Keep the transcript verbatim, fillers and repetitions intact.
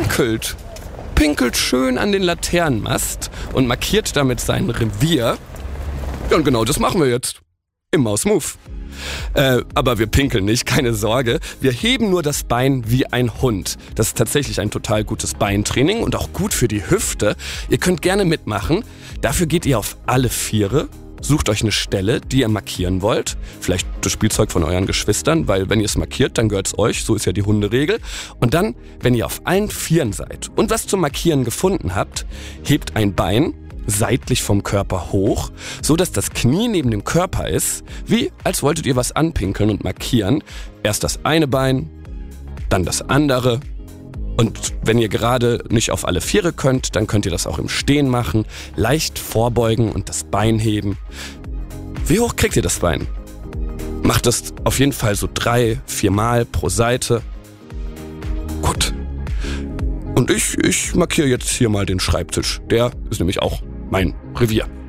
pinkelt. Pinkelt schön an den Laternenmast und markiert damit sein Revier. Ja, und genau das machen wir jetzt. Im Maus-Move. Äh, aber wir pinkeln nicht, keine Sorge. Wir heben nur das Bein wie ein Hund. Das ist tatsächlich ein total gutes Beintraining und auch gut für die Hüfte. Ihr könnt gerne mitmachen. Dafür geht ihr auf alle Viere. Sucht euch eine Stelle, die ihr markieren wollt. Vielleicht das Spielzeug von euren Geschwistern, weil wenn ihr es markiert, dann gehört es euch. So ist ja die Hunderegel. Und dann, wenn ihr auf allen Vieren seid und was zum Markieren gefunden habt, hebt ein Bein seitlich vom Körper hoch, so dass das Knie neben dem Körper ist, wie als wolltet ihr was anpinkeln und markieren. Erst das eine Bein, dann das andere. Und wenn ihr gerade nicht auf alle Viere könnt, dann könnt ihr das auch im Stehen machen. Leicht vorbeugen und das Bein heben. Wie hoch kriegt ihr das Bein? Macht das auf jeden Fall so drei, vier Mal pro Seite. Gut. Und ich, ich markiere jetzt hier mal den Schreibtisch. Der ist nämlich auch mein Revier.